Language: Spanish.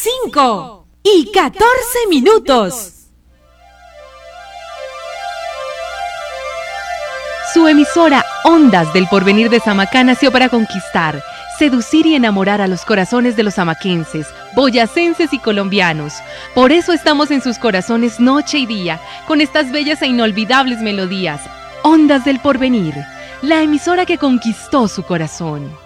5:14. Su emisora Ondas del Porvenir de Samacá nació para conquistar, seducir y enamorar a los corazones de los samaquenses, boyacenses y colombianos. Por eso estamos en sus corazones noche y día, con estas bellas e inolvidables melodías. Ondas del Porvenir, la emisora que conquistó su corazón.